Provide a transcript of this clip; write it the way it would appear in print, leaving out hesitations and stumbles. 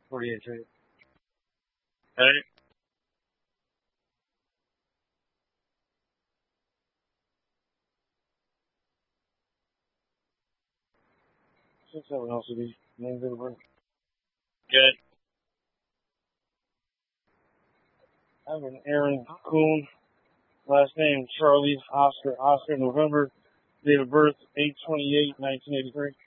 48 trade. Hey, 6-7 LCD. Name date of birth. good. I have an Aaron Kuhn. Last name Charlie Oscar November. Date of birth 8/28/1983.